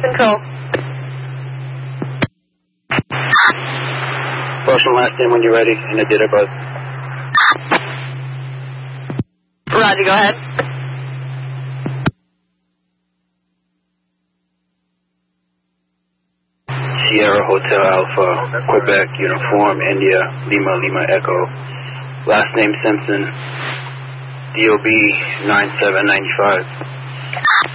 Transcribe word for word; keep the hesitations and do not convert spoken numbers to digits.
Control. First and last name when you're ready, and a date of birth. Roger, go ahead. Sierra Hotel Alpha, Quebec, Uniform, India, Lima, Lima Echo. Last name Simpson, D O B nine seven nine five.